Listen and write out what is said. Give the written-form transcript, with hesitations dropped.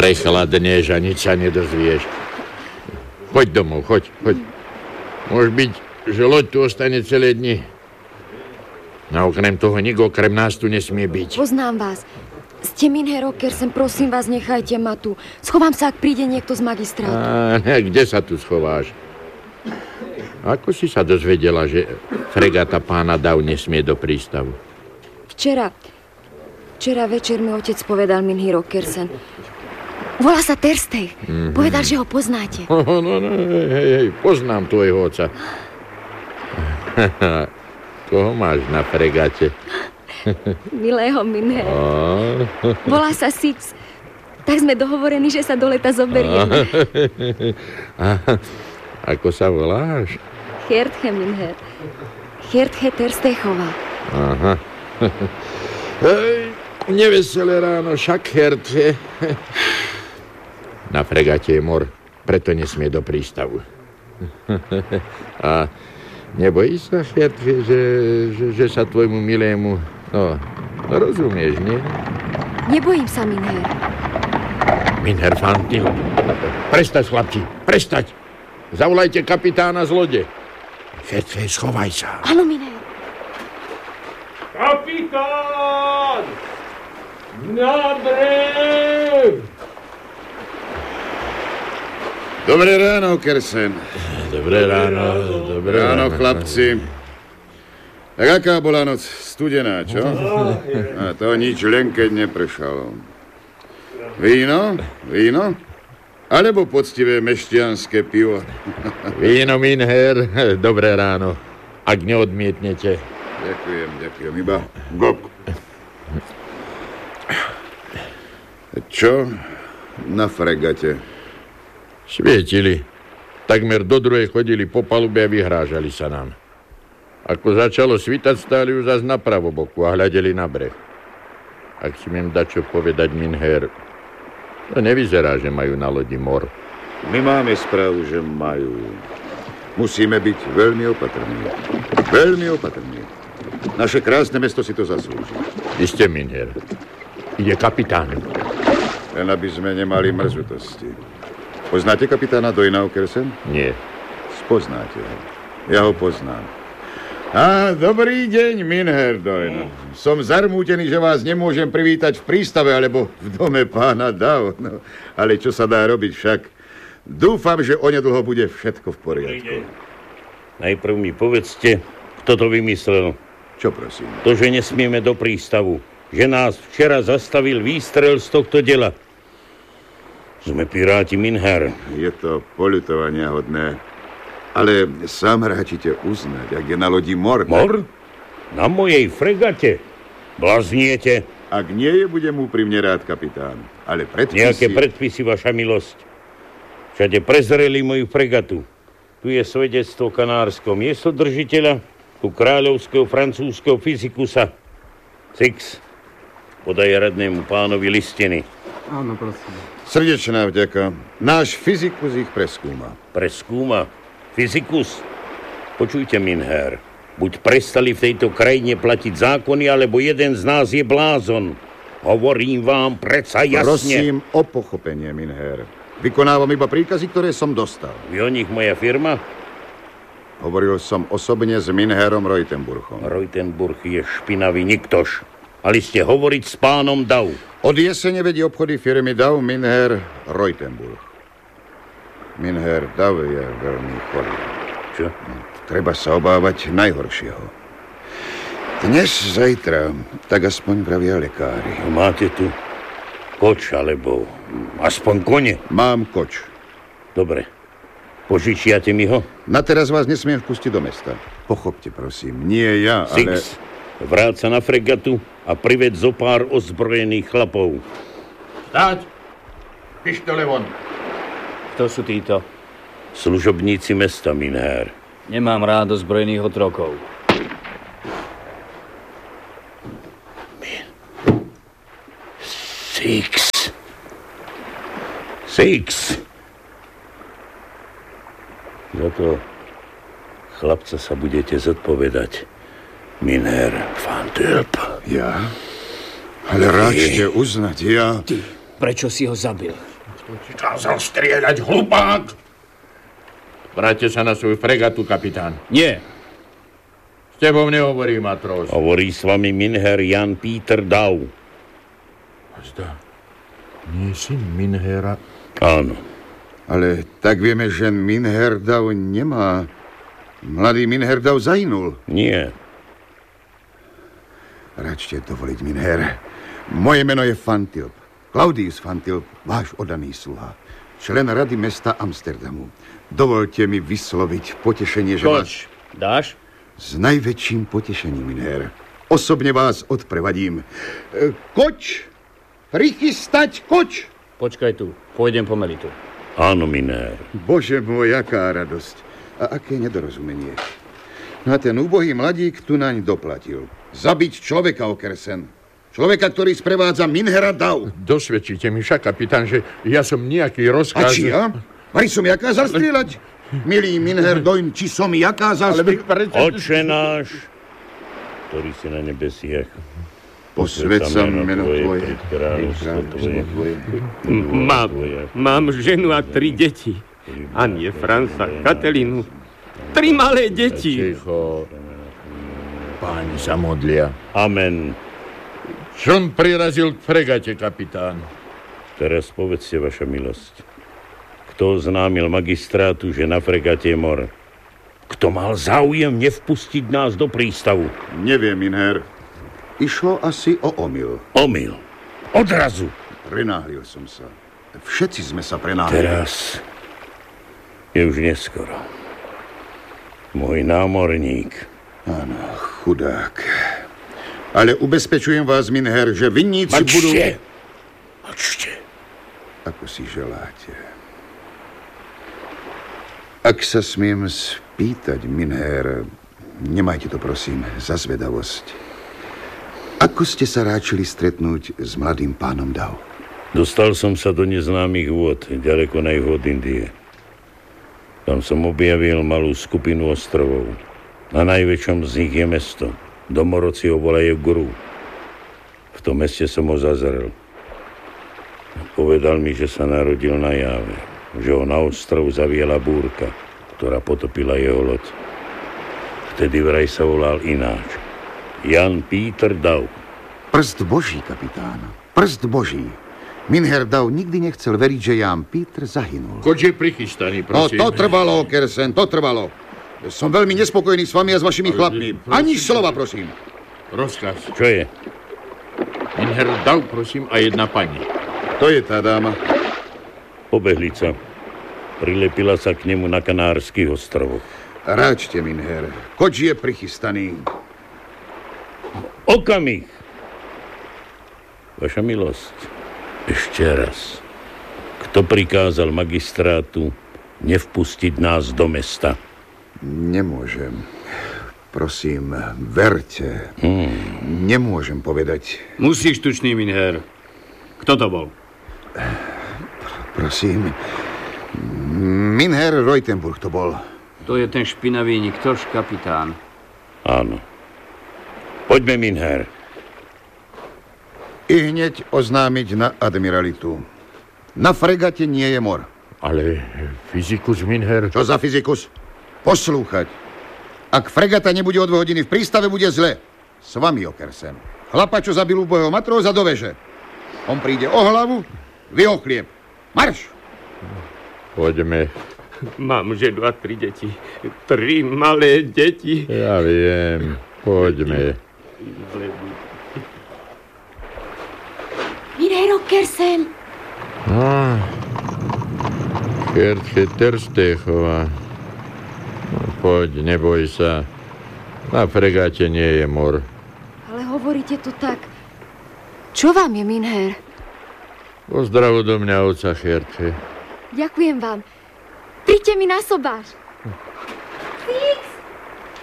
Prechladneš a nič sa nedozvieš. Choď domov, choď. Môže byť, že loď tu ostane celé dni. No okrem toho, nikto okrem nás tu nesmie byť. Poznám vás. Ste Minher Okersen, prosím vás, nechajte ma tu. Schovám sa, ak príde niekto z magistrátu. Kde sa tu schováš? Ako si sa dozvedela, že fregata pána Dav nesmie do prístavu? Včera večer mi otec povedal Minher Okersen. Volá sa Terstej. Povedal, že ho poznáte. No, hej, poznám tvojho oca. Koho máš na fregate? Milého Minher. Volá sa Six. Tak sme dohovorení, že sa do leta zoberieme. Ako sa voláš? Herthe Minher. Herthe Terstejchová. Aha. Neveselé ráno, však Herthe. Na fregate je mor, preto nesmie do prístavu. A nebojíš sa, Herthe, že sa tvojmu milému... No, rozumieš, nie? Nebojím sa, Minher. Minher Fantil. Prestať, chlapci, prestať. Zavolajte kapitána z lode. Herthe, schovaj sa. Áno, Minher. Kapitán! Na breh! Dobré ráno, Kersen. Dobré ráno, chlapci. Tak aká bola noc? Studená, čo? A to nič, len keď nepršalo. Víno? Alebo poctivé mešťanské pivo? Víno, Minher. Dobré ráno. Ak neodmietnete. Ďakujem. Iba gok. Čo na fregate? Svietili. Takmer do druhej chodili po palube a vyhrážali sa nám. Ako začalo svítať, stáli už zas na pravoboku a hľadeli na breh. Ak si miem dať čo povedať, Minher, to nevyzerá, že majú na lodi mor. My máme správu, že majú. Musíme byť veľmi opatrní. Naše krásne mesto si to zaslúži. Isté, Minher. Ide kapitán. Len aby sme nemali mrzutosti. Poznáte kapitána Doina Okersen? Nie. Spoznáte ho. Ja ho poznám. Dobrý deň, Minher Doin. Som zarmútený, že vás nemôžem privítať v prístave alebo v dome pána Dav. No, ale čo sa dá robiť však? Dúfam, že onedlho bude všetko v poriadku. Najprv mi povedzte, kto to vymyslel. Čo prosím? To, že nesmieme do prístavu. Že nás včera zastavil výstrel z tohto dela. Sme piráti, Minher. Je to poľutovaniahodné. Ale sám ráčite uznať, ak je na lodi mor... Mor? Na mojej fregate? Blazniete? Ak nie je, budem úprimne rád, kapitán. Ale predpisy... Nejaké predpisy, vaša milosť. Všade prezreli moju fregatu. Tu je svedectvo kanársko miestodržiteľa, tu kráľovského francúzského fyzikusa. Six, podaj radnému pánovi listiny. Áno, prosím. Srdečná vďaka. Náš fyzikus ich preskúma. Preskúma? Fyzikus? Počujte, Minher. Buď prestali v tejto krajine platiť zákony, alebo jeden z nás je blázon. Hovorím vám predsa jasne. Prosím o pochopenie, Minher. Vykonávam iba príkazy, ktoré som dostal. Vy o nich moja firma? Hovoril som osobne s Minherom Reutenburchom. Reutenburch je špinavý niktoš. Ale ste hovoriť s pánom Dav. Od jesene vedie obchody firmy Dav Minher Reutenburch. Minher Dav je veľmi chorý. Čo? Treba sa obávať najhoršieho. Dnes, zajtra, tak aspoň vravia lekári. Máte tu koč, alebo aspoň kone? Mám koč. Dobre. Požičiate mi ho? Na teraz vás nesmiem vpustiť do mesta. Pochopte, prosím. Nie ja, ale... Six, vráť sa na fregatu a prived zo pár ozbrojených chlapov. Stáť! Pištole von! Kto sú títo? Služobníci mesta, Minher. Nemám rád ozbrojených otrokov. Six. Za to chlapca sa budete zodpovedať. Minher Fantil. Ja? Ale ráčte uznať, ja... Ty, prečo si ho zabil? Kto ti kázal strieľať, hlupák? Vráťte sa na svoju fregatu, kapitán. Nie. S tebou nehovorí matrós. Hovorí s vami minher Jan Peter Dau. Zda, nie si minhera? Áno. Ale tak vieme, že Minherdau nemá. Mladý Minherdau zahynul. Nie. Račte dovoliť, Minher. Moje meno je Fantilp. Claudius Fantilp, váš oddaný sluha. Člen rady mesta Amsterdamu. Dovolte mi vysloviť potešenie, že Koč, dáš? S najväčším potešením, Minher. Osobne vás odprevadím. Koč! Prichystať koč! Počkaj tu, pôjdem pomery tu. Áno, minher. Bože môj, aká radosť. A aké nedorozumenie. No a ten úbohý mladík tu naň doplatil. Zabiť človeka, Okersen. Človeka, ktorý sprevádza Minhera Dau. Dosvedčíte mi však, kapitán, že ja som nejaký rozkaz... A či ja? Vaj som ja kázal strieľať? Milý Minher Doin, či som ja kázal strieľať? Oče náš, ktorý si na nebesiach. Posväť sa meno Tvoje. Mám ženu a 3 deti. Anie, Franca, Katelinu. 3 malé deti. Ticho. Páni sa modlia. Amen. Čom prirazil k fregate, kapitán? Teraz povedzte, vaša milosť. Kto oznámil magistrátu, že na fregate je mor? Kto mal záujem nevpustiť nás do prístavu? Neviem, Minher. Išlo asi o omyl. Omyl. Odrazu. Prenáhlil som sa. Všetci sme sa prenáhlili. Teraz je už neskoro. Môj námorník. Áno, chudák. Ale ubezpečujem vás, Minher, že vinníci budú... Mlčte. Ako si želáte. Ak sa smiem spýtať, Minher, nemajte to, prosím, za zvedavosť. Ako ste sa ráčili stretnúť s mladým pánom Dau? Dostal som sa do neznámych vôd, ďaleko na juh od Indie. Tam som objavil malú skupinu ostrovov. Na najväčšom z nich je mesto. Domorodci ho volajú Guru. V tom meste som ho zazrel. Povedal mi, že sa narodil na Jáve. Že ho na ostrov zaviela búrka, ktorá potopila jeho loď. Vtedy vraj sa volal ináč. Jan Peter Dau. Prst Boží, kapitán. Prst Boží. Minher Dau nikdy nechcel veriť, že Jan Peter zahynul. Koč je prichystaný, prosím. No, to trvalo, Kersen, to trvalo. Som veľmi nespokojný s vami a s vašimi chlapmi. Ani slova, prosím. Rozkaz. Čo je? Minher Dau, prosím, a jedna pani. To je tá dáma. Pobehlica. Prilepila sa k nemu na Kanárskych ostrovoch. Ráčte, Minher. Koč je prichystaný. Okamih! Vaša milosť, ešte raz. Kto prikázal magistrátu nevpustiť nás do mesta? Nemôžem. Prosím, verte. Nemôžem povedať. Musíš, tučný Minher. Kto to bol? Prosím. Minher Reutenburg to bol. To je ten špinavý niktož, kapitán. Áno. Poďme, Minher. I hneď oznámiť na admiralitu. Na fregate nie je mor. Ale fyzikus, Minher... Čo za fyzikus? Poslúchať. Ak fregata nebude o 2 hodiny v prístave, bude zle. S vami, Okersen. Chlapa, čo zabil úbohého matróza, do veže. On príde o hlavu, vy o chlieb. Marš! Poďme. Mám ženu a 3 deti. 3 malé deti. Ja viem. Poďme. Minher Okersen. Gertke Terstechová. Poď, neboj sa. Na fregáte nie je mor. Ale hovoríte to tak. Čo vám je, Minher? Pozdravu do mňa, oca Gertke. Ďakujem vám. Príďte mi na sobáš. Príď!